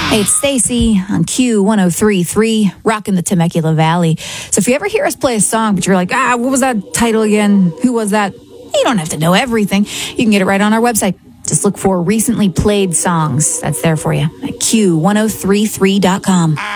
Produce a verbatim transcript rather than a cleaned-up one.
Hey, it's Stacy on Q one oh three point three, rocking the Temecula Valley. So if you ever hear us play a song, but you're like, ah, what was that title again? Who was that? You don't have to know everything. You can get it right on our website. Just look for recently played songs. That's there for you at Q one oh three three dot com.